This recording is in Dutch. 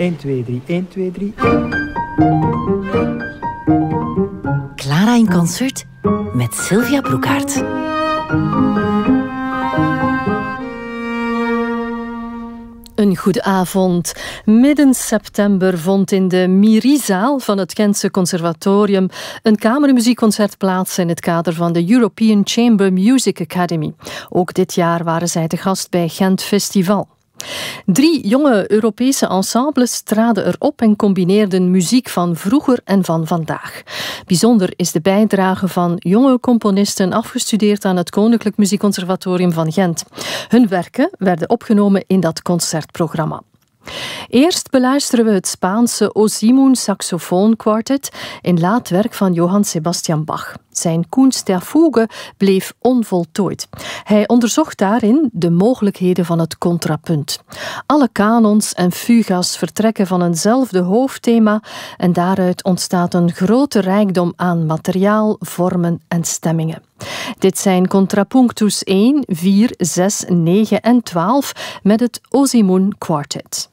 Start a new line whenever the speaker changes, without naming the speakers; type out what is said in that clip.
1, 2, 3, 1, 2, 3.
Clara in concert met Sylvia Broekhaert.
Een goede avond. Midden september vond in de Miri-zaal van het Gentse Conservatorium een kamermuziekconcert plaats in het kader van de European Chamber Music Academy. Ook dit jaar waren zij te gast bij Gent Festival. 3 jonge Europese ensembles traden erop en combineerden muziek van vroeger en van vandaag. Bijzonder is de bijdrage van jonge componisten afgestudeerd aan het Koninklijk Muziekconservatorium van Gent. Hun werken werden opgenomen in dat concertprogramma. Eerst beluisteren we het Spaanse Osimun Saxofoon Quartet in laatwerk van Johann Sebastian Bach. Zijn Kunst der Fuge bleef onvoltooid. Hij onderzocht daarin de mogelijkheden van het contrapunt. Alle kanons en fugas vertrekken van eenzelfde hoofdthema en daaruit ontstaat een grote rijkdom aan materiaal, vormen en stemmingen. Dit zijn contrapunctus 1, 4, 6, 9 en 12 met het Osimun Quartet.